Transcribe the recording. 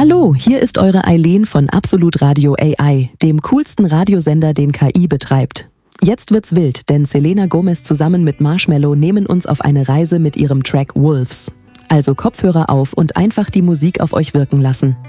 Hallo, hier ist eure Eileen von Absolut Radio AI, dem coolsten Radiosender, den KI betreibt. Jetzt wird's wild, denn Selena Gomez zusammen mit Marshmello nehmen uns auf eine Reise mit ihrem Track Wolves. Also Kopfhörer auf und einfach die Musik auf euch wirken lassen.